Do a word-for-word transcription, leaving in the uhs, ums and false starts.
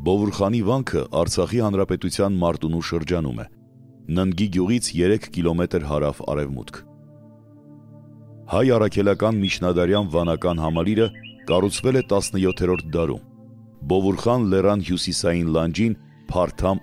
Բովուրխանի վանքը Արցախի հանրապետության Մարտունու շրջանում է, Ննգի գյուղից երեք կիլոմետր հարավ-արևմուտք։ Հայ առաքելական միջնադարյան վանական համալիրը կառուցվել է տասնյոթերորդ դարում։ Բովուրխան լեռան հյուսիսային լանջին փարթամ